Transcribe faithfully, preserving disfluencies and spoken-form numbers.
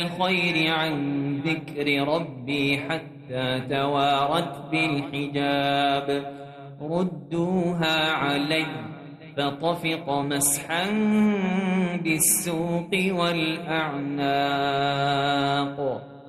الخير عن ذكر ربي حتى توارت بالحجاب ردوها علي فطفق مسحا بالسوق والأعناق